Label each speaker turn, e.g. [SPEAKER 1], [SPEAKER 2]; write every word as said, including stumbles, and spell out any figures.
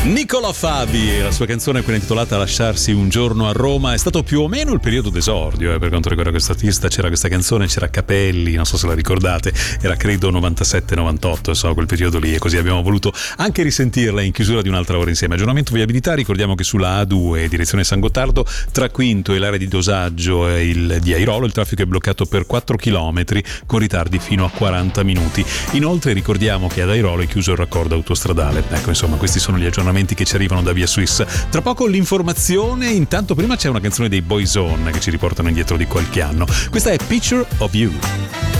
[SPEAKER 1] Nicola Fabi, la sua canzone quella intitolata Lasciarsi un giorno a Roma è stato più o meno il periodo d'esordio eh, per quanto riguarda questo artista. C'era questa canzone, c'era Capelli, non so se la ricordate, era credo novantasette novantotto, insomma quel periodo lì, e così abbiamo voluto anche risentirla in chiusura di un'altra ora insieme. Aggiornamento viabilità, ricordiamo che sulla A due direzione San Gottardo tra Quinto e l'area di dosaggio e il, di Airolo il traffico è bloccato per quattro chilometri con ritardi fino a quaranta minuti. Inoltre ricordiamo che ad Airolo è chiuso il raccordo autostradale. Ecco, insomma, questi sono gli aggiornamenti che ci arrivano da Via Swiss. Tra poco l'informazione, intanto prima c'è una canzone dei Boyzone che ci riportano indietro di qualche anno. Questa è Picture of You.